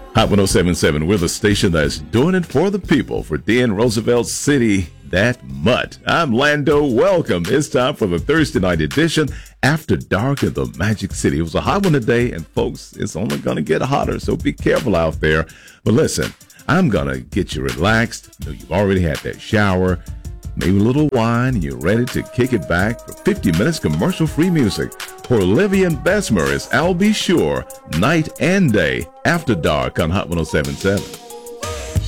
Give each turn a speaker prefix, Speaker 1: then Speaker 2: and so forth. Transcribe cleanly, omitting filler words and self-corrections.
Speaker 1: Hot 1077, we're the station that's doing it for the people, for Dan Roosevelt City, that mutt. I'm Lando. Welcome. It's time for the Thursday night edition, After Dark in the Magic City. It was a hot one today, and folks, it's only going to get hotter, so be careful out there. But listen, I'm going to get you relaxed. You know, you've already had that shower, maybe a little wine, and you're ready to kick it back for 50 minutes commercial-free music. For Olivia and Bessemer, it's I'll Be Sure, night and day, After Dark on Hot 1077.